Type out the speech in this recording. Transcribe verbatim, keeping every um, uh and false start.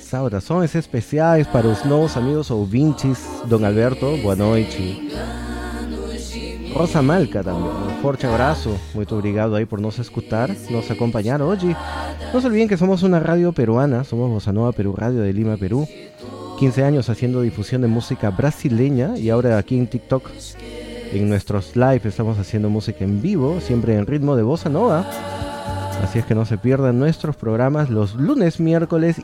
saudações especiais para os nossos amigos ouvintes. Don Alberto, boa noite. Rosa Malca também, um forte abraço. Muito obrigado aí por nos escutar, nos acompanhar hoje. No se olviden que somos una radio peruana, somos Bossa Nova Perú Radio de Lima, Perú. quince años haciendo difusión de música brasileña y ahora aquí en TikTok, en nuestros live, estamos haciendo música en vivo, siempre en ritmo de Bossa Nova. Así es que no se pierdan nuestros programas los lunes, miércoles